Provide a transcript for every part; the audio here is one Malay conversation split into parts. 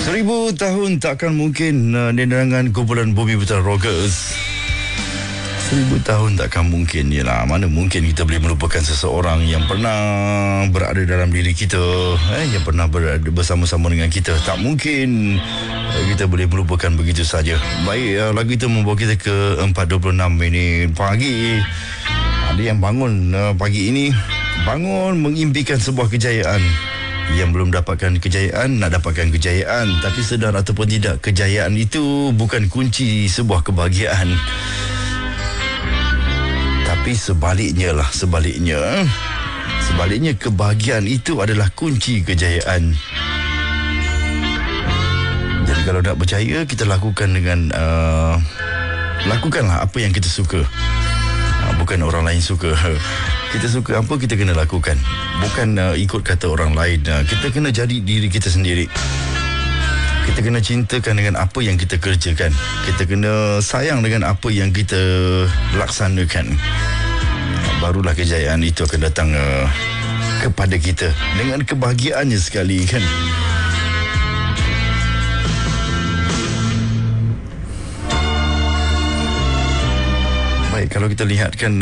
1000 tahun takkan mungkin nerangan kumpulan Bumi Putra Rockers. 1000 tahun takkan mungkin. Yalah, mana mungkin kita boleh melupakan seseorang yang pernah berada dalam diri kita, yang pernah berada bersama-sama dengan kita. Tak mungkin kita boleh melupakan begitu saja. Baik, lagu itu membawa kita ke 4.26 pagi. Ada yang bangun pagi ini, bangun mengimpikan sebuah kejayaan. Yang belum dapatkan kejayaan, nak dapatkan kejayaan. Tapi sedar ataupun tidak, kejayaan itu bukan kunci sebuah kebahagiaan. Tapi sebaliknya lah, sebaliknya kebahagiaan itu adalah kunci kejayaan. Jadi kalau nak percaya, kita lakukan dengan lakukanlah apa yang kita suka, bukan orang lain suka. Kita suka apa, kita kena lakukan, bukan ikut kata orang lain. Kita kena jadi diri kita sendiri. Kita kena cintakan dengan apa yang kita kerjakan. Kita kena sayang dengan apa yang kita laksanakan. Barulah kejayaan itu akan datang kepada kita dengan kebahagiaannya sekali, kan. Baik, kalau kita lihat kan,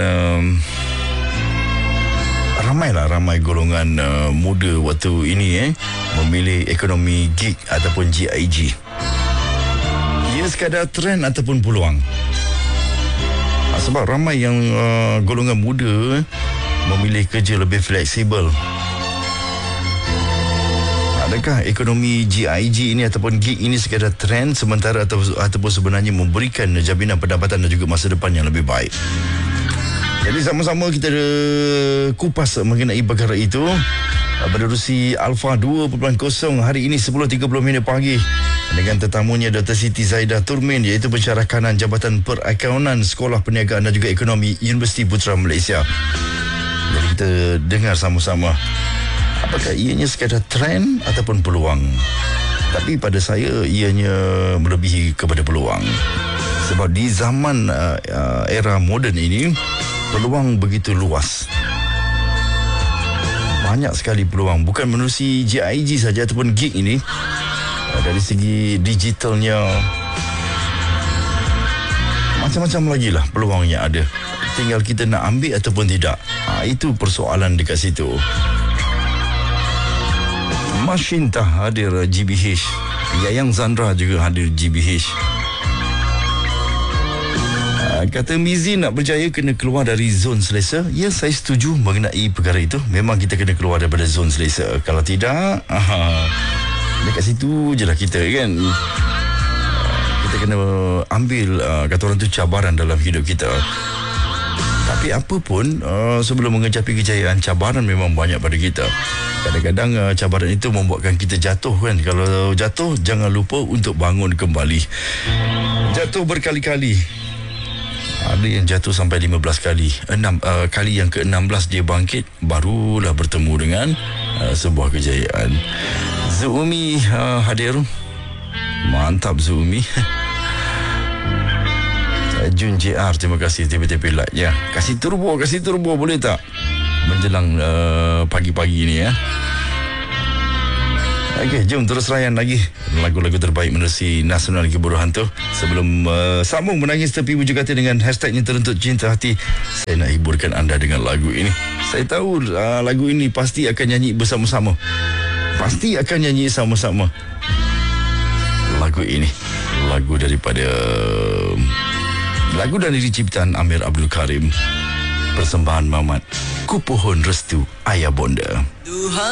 ramai golongan muda waktu ini memilih ekonomi gig ataupun GIG. Ia sekadar trend ataupun peluang. Sebab ramai yang golongan muda memilih kerja lebih fleksibel. Adakah ekonomi GIG ini ataupun gig ini sekadar trend sementara ataupun sebenarnya memberikan jaminan pendapatan dan juga masa depan yang lebih baik? Jadi sama-sama kita kupas mengenai perkara itu. Menerusi Alpha 2.0 hari ini 10.30 pagi dengan tetamunya Dr. Siti Zaidah Turmin, iaitu pensyarah kanan Jabatan Perakaunan Sekolah Perniagaan dan juga Ekonomi Universiti Putra Malaysia. Jadi kita dengar sama-sama, apakah ianya sekadar trend ataupun peluang? Tapi pada saya ianya melebihi kepada peluang. Sebab di zaman era moden ini, peluang begitu luas. Banyak sekali peluang. Bukan menerusi GIG saja ataupun gig ini. Dari segi digitalnya, macam-macam lagi lah peluang yang ada. Tinggal kita nak ambil ataupun tidak. Itu persoalan dekat situ. Mashinta hadir GBH. Yayang Zandra juga hadir GBH. Kata Mizi, nak berjaya kena keluar dari zon selesa. Ya, saya setuju mengenai perkara itu. Memang kita kena keluar daripada zon selesa. Kalau tidak, dekat situ je lah kita, kan. Kita kena ambil, kata orang tu, cabaran dalam hidup kita. Tapi apa pun, sebelum mengecapi kejayaan, cabaran memang banyak pada kita. Kadang-kadang cabaran itu membuatkan kita jatuh, kan. Kalau jatuh, jangan lupa untuk bangun kembali. Jatuh berkali-kali. Ada yang jatuh sampai 15 kali. Kali yang ke-16 dia bangkit, barulah bertemu dengan sebuah kejayaan. Zumi hadir. Mantap Zumi. Jun JR, terima kasih TP-TP like ya. Kasih turbo boleh tak? Menjelang pagi-pagi ni, ya. Okey, jom terus layan lagi lagu-lagu terbaik menerusi Nasional Kiburu Hantu. Sebelum sambung menangis tepi wujud kata dengan hashtagnya Teruntuk Cinta Hati, saya nak hiburkan anda dengan lagu ini. Saya tahu lagu ini pasti akan nyanyi bersama-sama. Pasti akan nyanyi sama-sama. Lagu ini, lagu dari ciptaan Amir Abdul Karim. Persembahan Mamat, Ku Pohon Restu Ayah Bonda.